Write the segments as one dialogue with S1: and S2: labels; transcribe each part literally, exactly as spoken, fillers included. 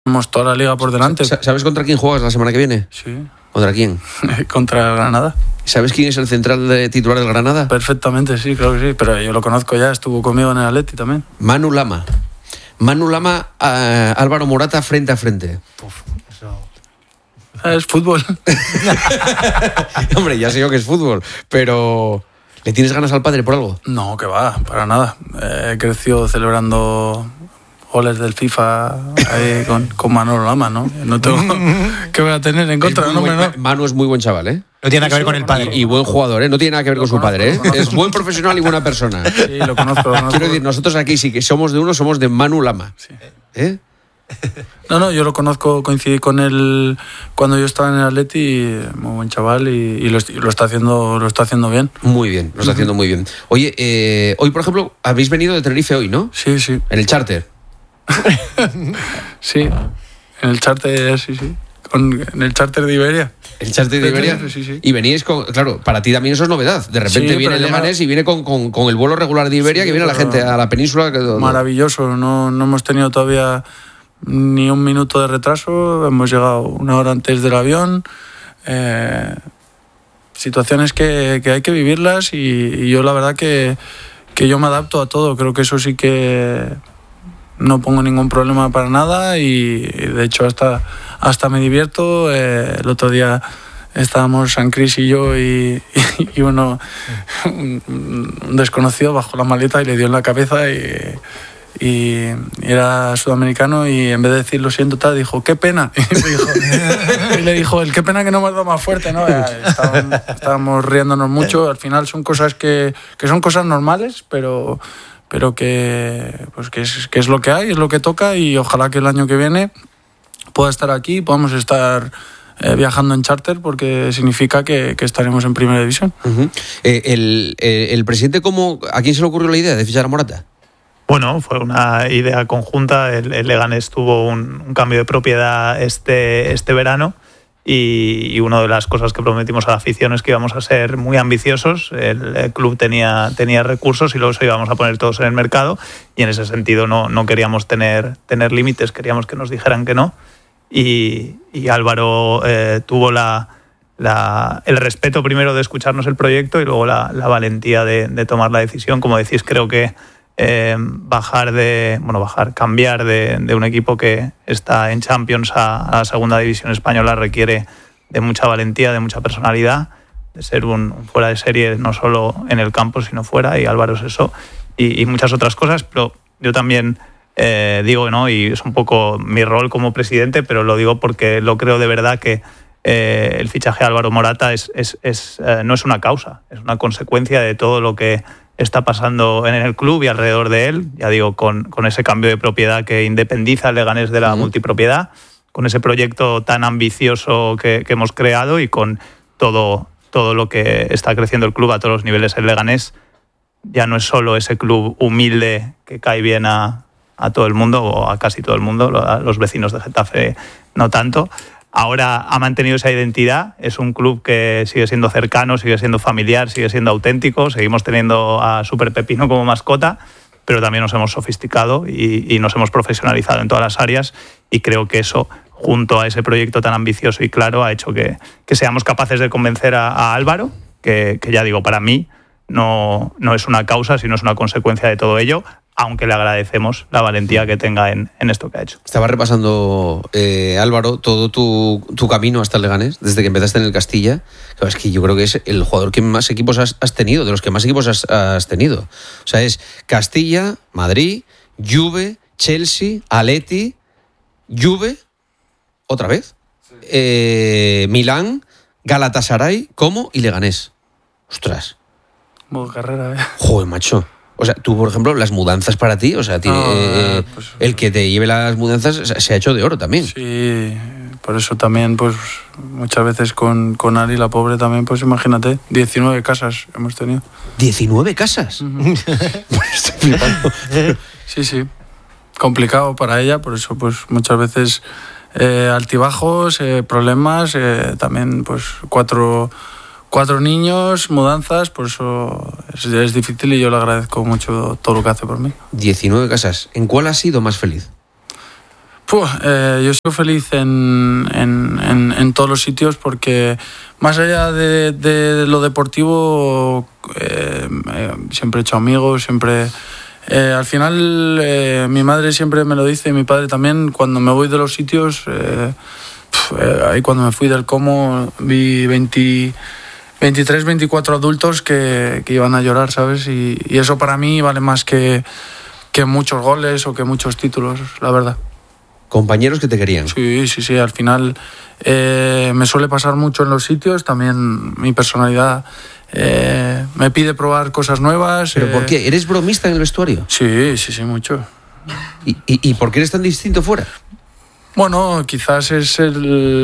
S1: Tenemos toda la liga por delante.
S2: ¿Sabes contra quién juegas la semana que viene?
S1: Sí.
S2: ¿Contra quién?
S1: Contra el Granada.
S2: ¿Sabes quién es el central de titular del Granada?
S1: Perfectamente, sí, claro que sí. Pero yo lo conozco ya, estuvo conmigo en el Atleti también.
S2: Manu Lama. Manu Lama, uh, Álvaro Morata frente a frente.
S1: Uf, eso... Es fútbol.
S2: Hombre, ya sé yo que es fútbol, pero... ¿Le tienes ganas al padre por algo?
S1: No, que va, para nada. Eh, creció celebrando goles del FIFA ahí con, con Manolo Lama, ¿no? No tengo que voy a tener en contra.
S2: Es
S1: no,
S2: buen,
S1: no.
S2: Manu es muy buen chaval, ¿eh?
S3: No tiene nada que ver con el padre.
S2: Y, y buen jugador, ¿eh? No tiene nada que ver
S1: Lo
S2: con su
S1: conozco,
S2: padre, ¿eh?
S1: lo conozco.
S2: Es buen profesional y buena persona.
S1: Sí, lo conozco, lo conozco.
S2: Quiero decir, nosotros aquí sí que somos de uno, somos de Manu Lama.
S1: Sí.
S2: ¿Eh?
S1: No, no, yo lo conozco, coincidí con él cuando yo estaba en el Atleti, muy buen chaval y, y lo, lo está haciendo, lo está haciendo bien.
S2: Muy bien, lo está haciendo muy bien. Oye, eh, hoy por ejemplo, habéis venido de Tenerife hoy, ¿no?
S1: Sí, sí.
S2: En el charter.
S1: Sí, en el charter, sí, sí. Con, en el charter de Iberia.
S2: El charter de Iberia.
S1: Sí, sí.
S2: Y veníais con. Claro, para ti también eso es novedad. De repente
S1: Sí,
S2: viene el
S1: pero
S2: Leganés
S1: ya...
S2: y viene con, con, con el vuelo regular de Iberia, sí, que viene la gente a la península. Que...
S1: Maravilloso. No, no hemos tenido todavía ni un minuto de retraso. Hemos llegado una hora antes del avión. Eh, situaciones que, que hay que vivirlas y, y yo la verdad que, que yo me adapto a todo. Creo que eso sí que no pongo ningún problema para nada y de hecho hasta, hasta me divierto. Eh, el otro día estábamos San Cris y yo y, y, y uno, un, un desconocido bajó la maleta y le dio en la cabeza y... y era sudamericano y en vez de decir lo siento tal dijo qué pena y, dijo, y le dijo el qué pena que no me has dado más fuerte, ¿no? Estábamos, estábamos riéndonos mucho. Al final son cosas que, que son cosas normales pero, pero que, pues que, es, que es lo que hay, es lo que toca y ojalá que el año que viene pueda estar aquí, podamos estar eh, viajando en charter porque significa que, que estaremos en primera división.
S2: Uh-huh. eh, el, eh, el presidente, ¿cómo, ¿a quién se le ocurrió la idea de fichar a Morata?
S4: Bueno, fue una idea conjunta. El, el Leganés tuvo un, un cambio de propiedad este, este verano y, y una de las cosas que prometimos a la afición es que íbamos a ser muy ambiciosos. El, el club tenía, tenía recursos y luego eso íbamos a poner todos en el mercado y en ese sentido no, no queríamos tener, tener límites, queríamos que nos dijeran que no. Y, y Álvaro eh, tuvo la, la, el respeto primero de escucharnos el proyecto y luego la, la valentía de, de tomar la decisión. Como decís, creo que Eh, bajar de, bueno, bajar, cambiar de, de un equipo que está en Champions a, a la segunda división española requiere de mucha valentía, de mucha personalidad, de ser un, un fuera de serie no solo en el campo sino fuera, y Álvaro es eso, y, y muchas otras cosas, pero yo también eh, digo, ¿no? Y es un poco mi rol como presidente, pero lo digo porque lo creo de verdad que eh, el fichaje de Álvaro Morata es, es, es, eh, no es una causa, es una consecuencia de todo lo que está pasando en el club y alrededor de él, ya digo, con, con ese cambio de propiedad que independiza al Leganés de la multipropiedad, con ese proyecto tan ambicioso que, que hemos creado y con todo, todo lo que está creciendo el club a todos los niveles. El Leganés ya no es solo ese club humilde que cae bien a, a todo el mundo o a casi todo el mundo, a los vecinos de Getafe no tanto. Ahora ha mantenido esa identidad, es un club que sigue siendo cercano, sigue siendo familiar, sigue siendo auténtico, seguimos teniendo a Super Pepino como mascota, pero también nos hemos sofisticado y, y nos hemos profesionalizado en todas las áreas y creo que eso, junto a ese proyecto tan ambicioso y claro, ha hecho que, que seamos capaces de convencer a, a Álvaro, que, que ya digo, para mí no, no es una causa, sino es una consecuencia de todo ello, aunque le agradecemos la valentía que tenga en, en esto que ha hecho.
S2: Estaba repasando, eh, Álvaro, todo tu, tu camino hasta el Leganés, desde que empezaste en el Castilla. Claro, es que yo creo que es el jugador que más equipos has, has tenido, de los que más equipos has, has tenido. O sea, es Castilla, Madrid, Juve, Chelsea, Atleti, Juve, otra vez, sí. eh, Milán, Galatasaray, ¿cómo? Y Leganés. Ostras.
S1: Modo carrera, ¿eh?
S2: Joder, macho. O sea, tú, por ejemplo, las mudanzas para ti, o sea, tiene,
S1: no,
S2: eh, pues, el que te lleve las mudanzas se ha hecho de oro también.
S1: Sí, por eso también, pues, muchas veces con, con Ari, la pobre también, pues imagínate, diecinueve casas hemos tenido.
S2: ¿diecinueve casas? Uh-huh. Estoy flipando.
S1: Sí, sí, complicado para ella, por eso, pues, muchas veces eh, altibajos, eh, problemas, eh, también, pues, cuatro... Cuatro niños, mudanzas, por eso es, es difícil y yo le agradezco mucho todo lo que hace por mí.
S2: diecinueve casas. ¿En cuál has sido más feliz?
S1: Puh, eh, yo soy feliz en, en, en, en todos los sitios porque más allá de, de lo deportivo eh, eh, siempre he hecho amigos, siempre... Eh, al final eh, mi madre siempre me lo dice y mi padre también, cuando me voy de los sitios, eh, pf, eh, ahí cuando me fui del Como vi veinte, veintitrés, veinticuatro adultos que, que iban a llorar, ¿sabes? Y, y eso para mí vale más que, que muchos goles o que muchos títulos, la verdad.
S2: Compañeros que te querían.
S1: Sí, sí, sí, al final eh, me suele pasar mucho en los sitios, también mi personalidad eh, me pide probar cosas nuevas.
S2: ¿Pero
S1: eh,
S2: por qué? ¿Eres bromista en el vestuario?
S1: Sí, sí, sí, mucho.
S2: ¿Y, y, y por qué eres tan distinto fuera?
S1: Bueno, quizás es el,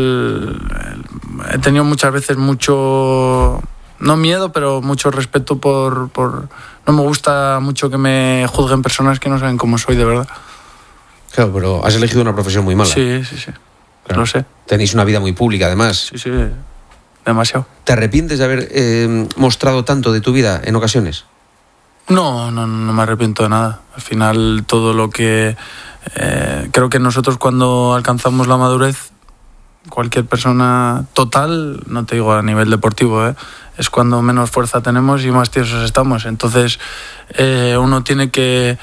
S1: el... He tenido muchas veces mucho... No miedo, pero mucho respeto por, por... No me gusta mucho que me juzguen personas que no saben cómo soy de verdad.
S2: Claro, pero has elegido una profesión muy mala.
S1: Sí, sí, sí.
S2: Claro.
S1: Lo sé.
S2: Tenéis una vida muy pública, además.
S1: Sí, sí. Demasiado.
S2: ¿Te arrepientes de haber eh, mostrado tanto de tu vida en ocasiones?
S1: No, no, no me arrepiento de nada. Al final, todo lo que... Eh, creo que nosotros cuando alcanzamos la madurez, cualquier persona total, no te digo a nivel deportivo, ¿eh? Es cuando menos fuerza tenemos y más tiesos estamos. Entonces, eh, uno tiene que...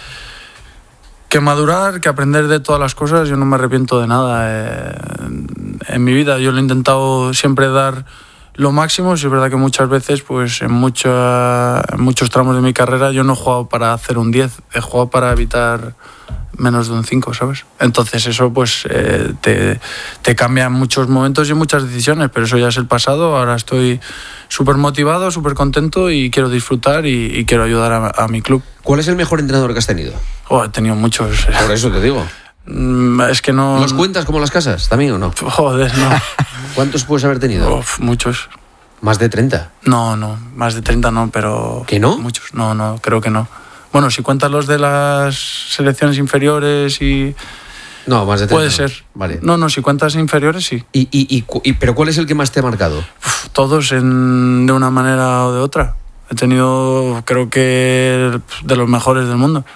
S1: que madurar, que aprender de todas las cosas. Yo no me arrepiento de nada eh, en mi vida. Yo lo he intentado siempre dar lo máximo. Sí es verdad que muchas veces, pues en, mucha, en muchos tramos de mi carrera, yo no he jugado para hacer un diez, he jugado para evitar menos de un cinco, ¿sabes? Entonces eso pues eh, te, te cambia en muchos momentos y en muchas decisiones, pero eso ya es el pasado. Ahora estoy súper motivado, súper contento y quiero disfrutar y, y quiero ayudar a, a mi club.
S2: ¿Cuál es el mejor entrenador que has tenido?
S1: Oh, he tenido muchos.
S2: Por eso te digo.
S1: Es que no...
S2: ¿Los cuentas como las casas también o no?
S1: Joder, no.
S2: ¿Cuántos puedes haber tenido?
S1: Uf, muchos.
S2: ¿Más de treinta?
S1: No, no, más de treinta no, pero...
S2: ¿Que no?
S1: Muchos, no, no, creo que no. Bueno, si cuentas los de las selecciones inferiores y...
S2: No, más de treinta.
S1: Puede
S2: no.
S1: ser.
S2: Vale.
S1: No, no, si cuentas inferiores, sí.
S2: ¿Y, y, y, y, ¿Pero cuál es el que más te ha marcado?
S1: Uf, todos en, de una manera o de otra. He tenido, creo que, de los mejores del mundo.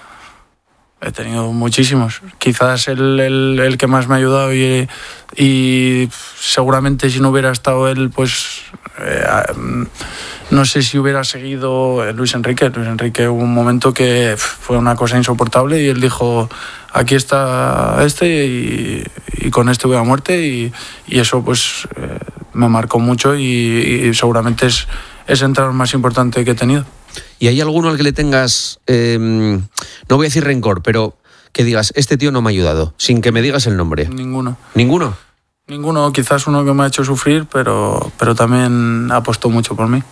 S1: He tenido muchísimos. Quizás el, el, el que más me ha ayudado y, y seguramente si no hubiera estado él, pues eh, no sé si hubiera seguido Luis Enrique. Luis Enrique hubo un momento que fue una cosa insoportable y él dijo, aquí está este y, y con este voy a muerte y, y eso pues eh, me marcó mucho y, y seguramente es, es el entrenador más importante que he tenido.
S2: ¿Y hay alguno al que le tengas, eh, no voy a decir rencor, pero que digas, este tío no me ha ayudado, sin que me digas el nombre?
S1: Ninguno.
S2: ¿Ninguno?
S1: Ninguno, quizás uno que me ha hecho sufrir, pero, pero también apostó mucho por mí.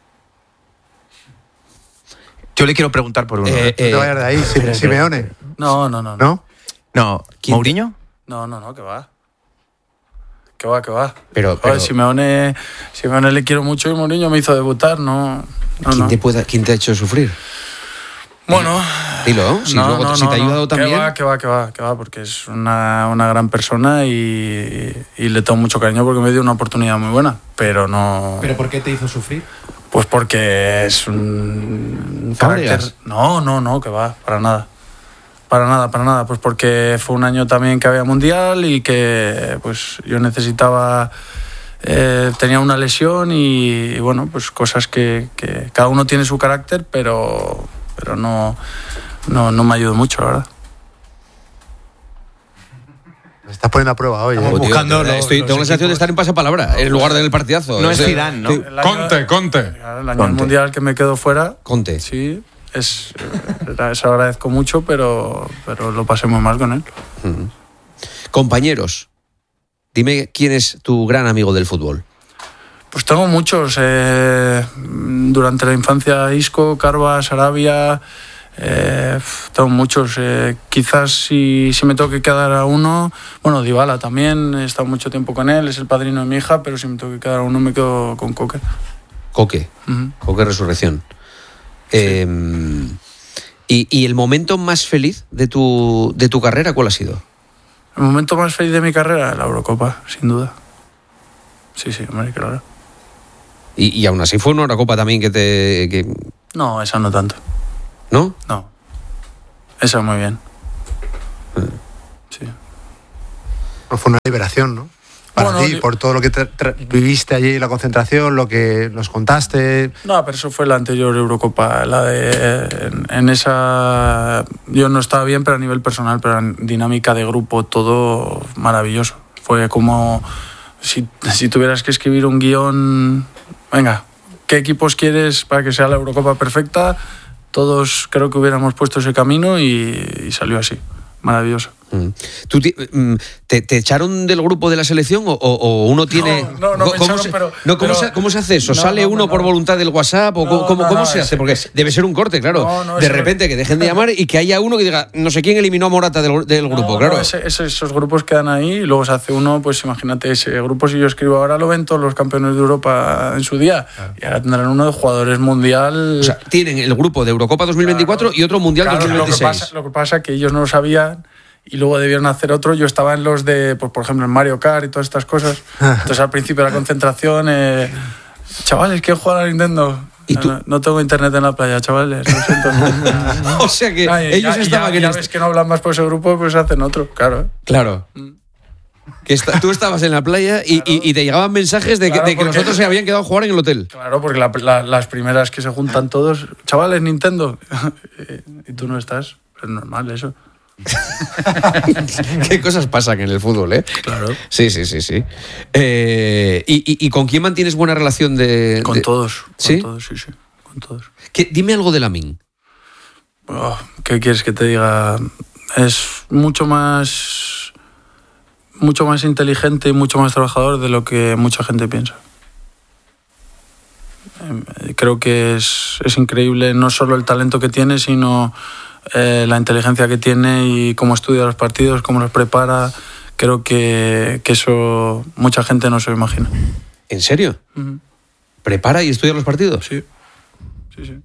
S3: Yo le quiero preguntar por uno.
S2: Eh,
S5: No te vayas de ahí, Sim- Simeone.
S1: No, no, no. No,
S5: ¿No?
S3: No,
S2: ¿Quién te-
S3: ¿Mourinho?
S1: no, no, no que va. Que va, que va.
S2: Pero,
S1: Joder,
S2: pero
S1: Simeone, Simeone le quiero mucho y Mourinho me hizo debutar, no... no,
S2: ¿quién,
S1: no.
S2: te pueda, ¿quién te ha hecho sufrir?
S1: Bueno...
S2: Dilo, si,
S1: no,
S2: luego,
S1: no,
S2: si
S1: no,
S2: te ha
S1: no.
S2: ayudado también.
S1: Que va, que va, que va, que va, porque es una, una gran persona y, y le tengo mucho cariño porque me dio una oportunidad muy buena, pero no...
S6: ¿Pero por qué te hizo sufrir?
S1: Pues porque es un
S2: Fábregas.
S1: carácter... No, no, no, que va, para nada. Para nada, para nada. Pues porque fue un año también que había mundial y que pues yo necesitaba... Eh, tenía una lesión y, y bueno, pues cosas que, que cada uno tiene su carácter, pero, pero no, no, no me ayudó mucho, la verdad.
S5: Me estás poniendo a prueba hoy. ¿eh?
S3: Estamos
S2: Oh, tío,
S3: buscando
S2: de verdad,
S3: los-
S2: estoy,
S3: los
S2: tengo la sensación de
S3: equipos.
S2: estar en pasapalabra en lugar del partidazo.
S3: No es
S2: O sea,
S3: Zidane, ¿no?
S1: El año-
S7: Conte, Conte.
S1: El año
S3: Conte.
S1: del mundial que me quedo fuera,
S2: Conte.
S1: sí, es, eh, se lo agradezco mucho, pero, pero lo pasé muy mal con él.
S2: Ujú. Compañeros, dime quién es tu gran amigo del fútbol.
S1: Pues tengo muchos. Eh, durante la infancia, Isco, Carva, Sarabia. Eh, tengo muchos. Eh, quizás si, si me tengo que quedar a uno, bueno, Dybala también. He estado mucho tiempo con él, es el padrino de mi hija, pero si me tengo que quedar a uno, me quedo con Coque.
S2: Coque.
S1: Ujú.
S2: Coque Resurrección. Eh, y, ¿Y el momento más feliz de tu, de tu carrera cuál ha sido?
S1: El momento más feliz de mi carrera, la Eurocopa, sin duda. Sí, sí, hombre, claro.
S2: Y, y aún así fue una Eurocopa también que te... que-
S1: No, esa no tanto.
S2: ¿No?
S1: No. Esa muy bien. Sí.
S5: Pues fue una liberación, ¿no? Para
S1: Bueno,
S5: ti,
S1: li-
S5: por todo lo que te- tra- viviste allí, la concentración, lo que nos contaste.
S1: No, pero eso fue la anterior Eurocopa, la de en, en esa yo no estaba bien, pero a nivel personal, pero en dinámica de grupo todo maravilloso. Fue como si, si tuvieras que escribir un guión, venga, ¿qué equipos quieres para que sea la Eurocopa perfecta? Todos creo que hubiéramos puesto ese camino y, y salió así, maravilloso.
S2: ¿Tú ti- te, te echaron del grupo de la selección o, o- o uno tiene...?
S1: No, no, no me
S2: ¿Cómo,
S1: echaron,
S2: se,
S1: pero-
S2: no, ¿cómo,
S1: pero-
S2: se, ¿Cómo se hace eso?
S1: No,
S2: ¿Sale
S1: no,
S2: uno
S1: no,
S2: por
S1: no.
S2: voluntad del WhatsApp? ¿O
S1: No,
S2: cómo, cómo,
S1: no,
S2: cómo
S1: no,
S2: se
S1: es-
S2: hace? Porque
S1: es-
S2: debe ser un corte, claro.
S1: No, no,
S2: de
S1: eso-
S2: repente que dejen de llamar y que haya uno que diga, no sé quién eliminó a Morata del, del grupo,
S1: No,
S2: claro.
S1: no, ese- ese- esos grupos quedan ahí y luego se hace uno, pues imagínate, ese grupo si yo escribo ahora lo ven todos los campeones de Europa en su día. Y ahora tendrán uno de jugadores mundial.
S2: O sea, tienen el grupo de Eurocopa dos mil veinticuatro
S1: Claro.
S2: y otro Mundial
S1: Claro,
S2: dos mil
S1: lo que
S2: veintiséis.
S1: pasa, lo que pasa es que ellos no lo sabían y luego debieron hacer otro. Yo estaba en los de, pues, por ejemplo, en Mario Kart y todas estas cosas. Entonces al principio de la concentración, eh, chavales, ¿quién juega a la Nintendo?
S2: ¿Y tú?
S1: No, no tengo internet en la playa, chavales, lo siento.
S2: O sea que
S1: Ah, y
S2: ellos
S1: ya, y
S2: estaban
S1: ya,
S2: en
S1: ya
S2: este-
S1: ves que no hablan más por ese grupo, pues hacen otro, claro.
S2: Claro. Que está- tú estabas en la playa y, y- y te llegaban mensajes de que,
S1: Claro,
S2: de que los
S1: porque-
S2: otros se habían quedado a jugar en el hotel.
S1: Claro, porque la- la- las primeras que se juntan todos, chavales, Nintendo, y tú no estás, es normal eso.
S2: Qué cosas pasan en el fútbol, ¿eh?
S1: Claro.
S2: Sí, sí, sí, sí. Eh, y, y- y con quién mantienes buena relación de...?
S1: Con
S2: de-
S1: todos, con
S2: ¿Sí?
S1: todos, sí, sí, con todos.
S2: ¿Qué- dime algo de Lamine.
S1: Oh, ¿qué quieres que te diga? Es mucho más, mucho más inteligente y mucho más trabajador de lo que mucha gente piensa. Eh, Creo que es, es increíble no solo el talento que tiene, sino eh, la inteligencia que tiene y cómo estudia los partidos, cómo los prepara. Creo que, que eso mucha gente no se lo imagina.
S2: ¿En serio?
S1: Ujú.
S2: ¿Prepara y estudia los partidos?
S1: Sí, sí, sí.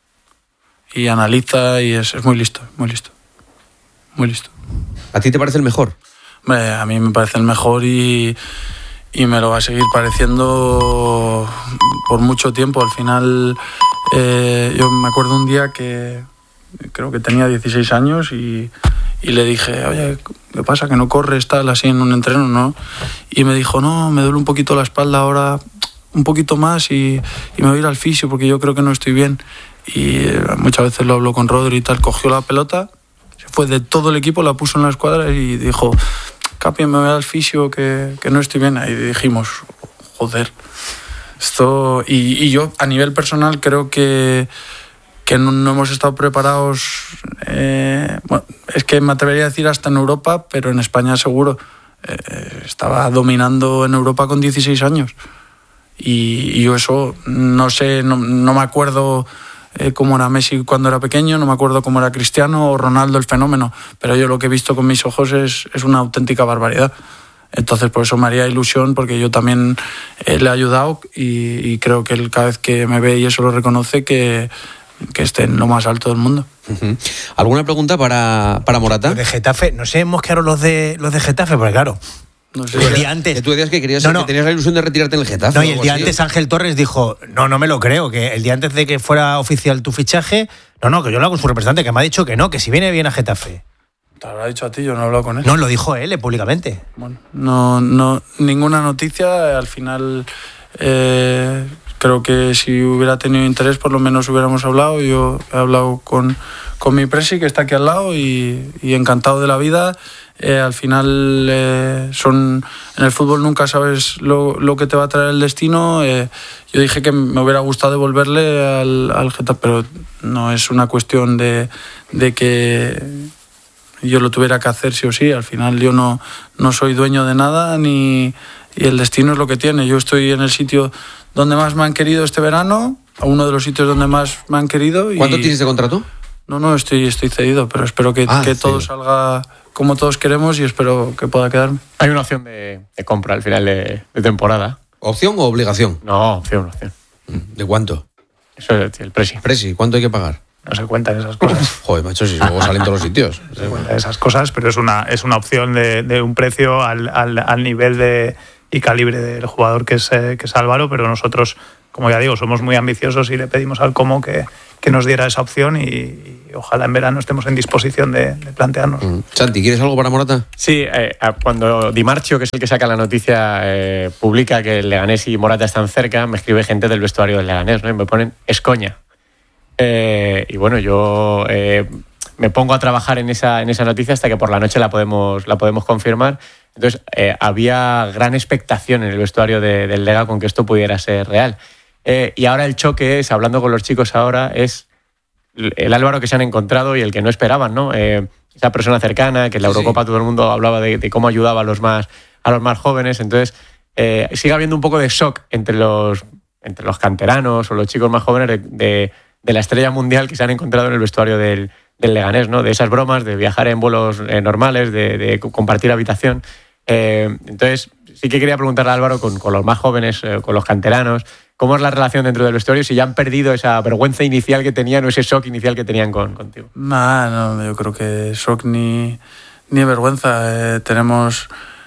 S1: Y analiza y es, es muy listo, muy listo. Muy listo.
S2: ¿A ti te parece el mejor?
S1: Hombre, a mí me parece el mejor y, y me lo va a seguir pareciendo por mucho tiempo. Al final, eh, yo me acuerdo un día que creo que tenía dieciséis años y, y le dije, oye, ¿qué pasa? Que no corres tal así en un entreno, ¿no? Y me dijo, no, me duele un poquito la espalda ahora, un poquito más y, y me voy a ir al fisio porque yo creo que no estoy bien. Y eh, muchas veces lo hablo con Rodri y tal, cogió la pelota, se fue de todo el equipo, la puso en la escuadra y dijo, Capi, me voy al fisio que, que no estoy bien. Ahí dijimos, joder, esto... Y, y yo a nivel personal creo que, que no, no hemos estado preparados, eh, bueno, es que me atrevería a decir hasta en Europa, pero en España seguro. Eh, estaba dominando en Europa con dieciséis años. Y, y yo eso, no sé, no, no me acuerdo eh, cómo era Messi cuando era pequeño, no me acuerdo cómo era Cristiano o Ronaldo el fenómeno, pero yo lo que he visto con mis ojos es, es una auténtica barbaridad. Entonces por eso me haría ilusión, porque yo también eh, le he ayudado y, y creo que él cada vez que me ve y eso lo reconoce, que, que esté en lo más alto del mundo.
S2: Ujú. ¿Alguna pregunta para, para Morata?
S6: De Getafe, no sé, mosquearon los de los de Getafe, porque claro,
S1: No sé.
S6: el día antes.
S2: Que tú decías que querías
S6: No, no.
S2: que tenías la ilusión de retirarte en el Getafe.
S6: No,
S2: o
S6: y el
S2: algo
S6: día
S2: así.
S6: antes Ángel Torres dijo, no, no me lo creo, que el día antes de que fuera oficial tu fichaje, no, no, que yo lo hago con su representante, que me ha dicho que no, que si viene bien a Getafe.
S1: Te lo habrá dicho a ti, yo no he hablado con él.
S6: No, lo dijo él eh, públicamente.
S1: Bueno, no, no, ninguna noticia. Al final, eh, creo que si hubiera tenido interés, por lo menos hubiéramos hablado. Yo he hablado con, con mi presi, que está aquí al lado, y, y encantado de la vida. Eh, al final, eh, son en el fútbol nunca sabes lo, lo que te va a traer el destino. Eh, yo dije que me hubiera gustado devolverle al, al Getafe, pero no es una cuestión de, de que yo lo tuviera que hacer sí o sí. Al final yo no, no soy dueño de nada, ni, y el destino es lo que tiene. Yo estoy en el sitio donde más me han querido este verano, a uno de los sitios donde más me han querido. Y
S2: ¿Cuánto tienes de contrato?
S1: No, no, estoy, estoy cedido, pero espero que,
S2: Ah,
S1: que todo
S2: cedido.
S1: salga como todos queremos y espero que pueda quedarme.
S7: Hay una opción de, de compra al final de, de temporada.
S2: ¿Opción o obligación?
S7: No, opción, opción.
S2: ¿De cuánto?
S7: Eso es el precio.
S2: Presi, ¿cuánto hay que pagar?
S4: No se cuentan esas cosas.
S2: Joder, macho, si luego salen todos los sitios.
S4: No se cuentan esas cosas, pero es una, es una opción de, de un precio al, al, al nivel de, y calibre del jugador que es, eh, que es Álvaro, pero nosotros, como ya digo, somos muy ambiciosos y le pedimos al Como que, que nos diera esa opción y, y ojalá en verano estemos en disposición de, de plantearnos.
S2: Mm. Santi, ¿quieres algo para Morata?
S7: Sí, eh, cuando Di Marchio, que es el que saca la noticia, eh, publica que el Leganés y Morata están cerca, me escribe gente del vestuario del Leganés, ¿no? Y me ponen, es coña. Eh, y bueno, yo eh, me pongo a trabajar en esa, en esa noticia hasta que por la noche la podemos, la podemos confirmar. Entonces, eh, había gran expectación en el vestuario de, del Lega con que esto pudiera ser real. Eh, y ahora el choque es, hablando con los chicos ahora, es el Álvaro que se han encontrado y el que no esperaban, ¿no? Eh, esa persona cercana, que en la
S2: Sí,
S7: Eurocopa
S2: sí.
S7: todo el mundo hablaba de, de cómo ayudaba a los más, a los más jóvenes. Entonces, eh, sigue habiendo un poco de shock entre los, entre los canteranos o los chicos más jóvenes de, de, de la estrella mundial que se han encontrado en el vestuario del, del Leganés, ¿no? De esas bromas, de viajar en vuelos eh, normales, de, de compartir habitación. Eh, entonces, sí que quería preguntarle a Álvaro con, con los más jóvenes, eh, con los canteranos, ¿cómo es la relación dentro del vestuario? Si ya han perdido esa vergüenza inicial que tenían o ese shock inicial que tenían con, contigo.
S1: Nah, no, yo creo que shock ni, ni vergüenza. Eh, tenemos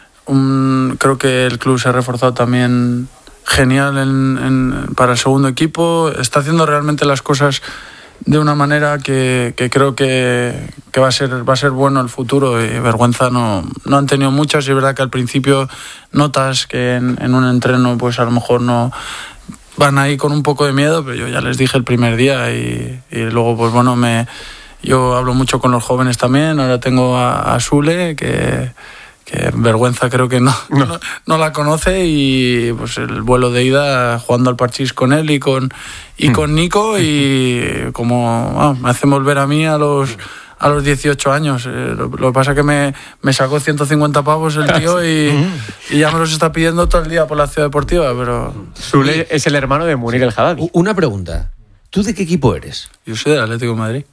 S1: un, creo que el club se ha reforzado también genial en, en, para el segundo equipo. Está haciendo realmente las cosas de una manera que, que creo que, que va a ser, va a ser bueno el futuro, y vergüenza no, no han tenido muchas. Y es verdad que al principio notas que en, en un entreno pues a lo mejor no van ahí con un poco de miedo, pero yo ya les dije el primer día y, y luego pues bueno, me yo hablo mucho con los jóvenes también. Ahora tengo a, a Sule, que, que vergüenza creo que no, no. no, no la conoce, y pues el vuelo de ida jugando al parchís con él y con, y con Nico, y como bueno, me hacen volver a mí a los a los dieciocho años. Eh, lo, lo que pasa es que me, me sacó ciento cincuenta pavos el tío y, y ya me los está pidiendo todo el día por la ciudad deportiva, pero...
S7: Sule es el hermano de Munir El Haddadi.
S2: Una pregunta. ¿Tú de qué equipo eres?
S1: Yo soy del Atlético de Madrid.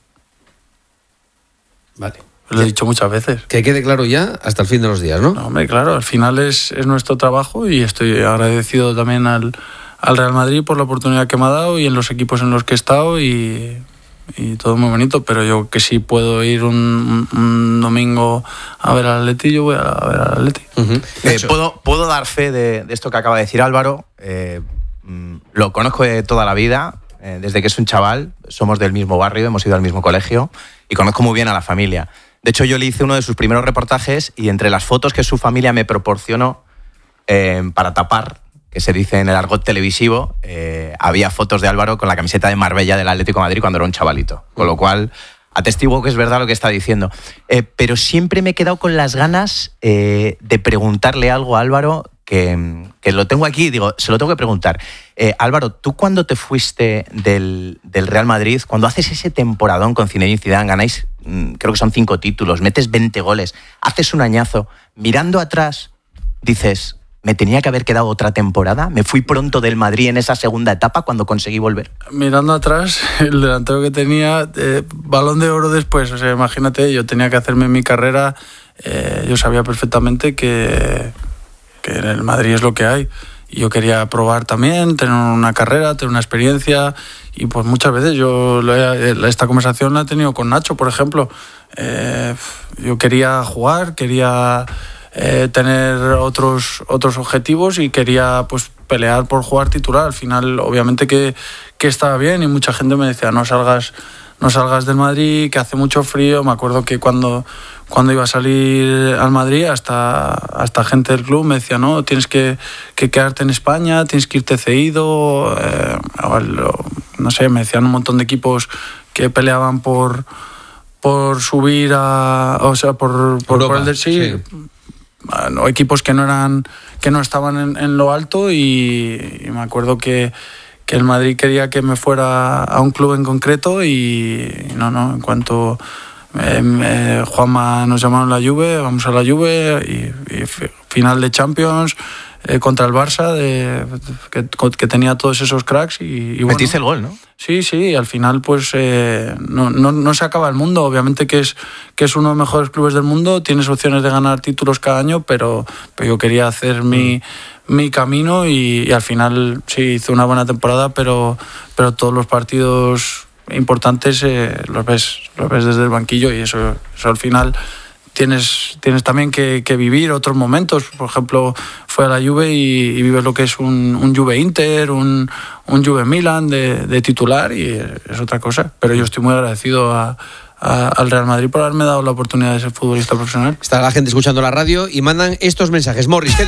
S2: Vale.
S1: Lo he dicho muchas veces.
S2: Que quede claro ya hasta el fin de los días, ¿no?
S1: No, hombre, claro, al final es, es nuestro trabajo, y estoy agradecido también al, al Real Madrid por la oportunidad que me ha dado y en los equipos en los que he estado, y, y todo muy bonito, pero yo que sí puedo ir un, un, un domingo a ver al Atleti, yo voy a, a ver al Atleti.
S2: Uh-huh.
S8: Eh, ¿puedo, puedo dar fe de, de esto que acaba de decir Álvaro. Eh, mm, lo conozco de toda la vida, eh, desde que es un chaval, somos del mismo barrio, hemos ido al mismo colegio y conozco muy bien a la familia. De hecho, yo le hice uno de sus primeros reportajes y entre las fotos que su familia me proporcionó eh, para tapar, que se dice en el argot televisivo, eh, había fotos de Álvaro con la camiseta de Marbella del Atlético de Madrid cuando era un chavalito. Con lo cual, atestiguo que es verdad lo que está diciendo. Eh, pero siempre me he quedado con las ganas eh, de preguntarle algo a Álvaro, que, que lo tengo aquí, digo, se lo tengo que preguntar. Eh, Álvaro, tú cuando te fuiste del, del Real Madrid, cuando haces ese temporadón con Zinedine Zidane, ganáis, creo que son cinco títulos, metes veinte goles, haces un añazo, mirando atrás, dices, ¿me tenía que haber quedado otra temporada? ¿Me fui pronto del Madrid en esa segunda etapa cuando conseguí volver?
S1: Mirando atrás, el delantero que tenía, eh, balón de oro después, o sea, imagínate, yo tenía que hacerme mi carrera, eh, yo sabía perfectamente que, que en el Madrid es lo que hay. Y yo quería probar también, tener una carrera, tener una experiencia, y pues muchas veces yo esta conversación la he tenido con Nacho, por ejemplo. Eh, yo quería jugar, quería eh, tener otros, otros objetivos y quería pues pelear por jugar titular. Al final, obviamente que, que estaba bien, y mucha gente me decía, no salgas, no salgas del Madrid, que hace mucho frío. Me acuerdo que cuando... Cuando iba a salir al Madrid, hasta, hasta gente del club me decía, no, tienes que, que quedarte en España, tienes que irte cedido. Eh, no sé, me decían un montón de equipos que peleaban por, por subir a... O sea, por, por, por el de sí. sí. Bueno, equipos que no eran que no estaban en, en lo alto, y, y me acuerdo que, que el Madrid quería que me fuera a un club en concreto, y, y no, no, en cuanto... Eh, eh, Juanma nos llamaron a la Juve, vamos a la Juve, y, y final de Champions eh, contra el Barça, de, que, que tenía todos esos cracks, y, y bueno,
S8: metiste el gol, ¿no?
S1: Sí, sí, al final pues eh, no, no, no se acaba el mundo. Obviamente que es, que es uno de los mejores clubes del mundo, tienes opciones de ganar títulos cada año, pero, pero yo quería hacer mi, mi camino, y, y al final sí, hice una buena temporada, pero, pero todos los partidos importantes eh, los ves los ves desde el banquillo, y eso, eso al final tienes, tienes también que, que vivir otros momentos. Por ejemplo, fue a la Juve y, y vives lo que es un, un Juve Inter, un, un Juve Milan de, de titular, y es otra cosa. Pero yo estoy muy agradecido a, a, al Real Madrid por haberme dado la oportunidad de ser futbolista profesional.
S2: Está la gente escuchando la radio y mandan estos mensajes. Morris, ¿qué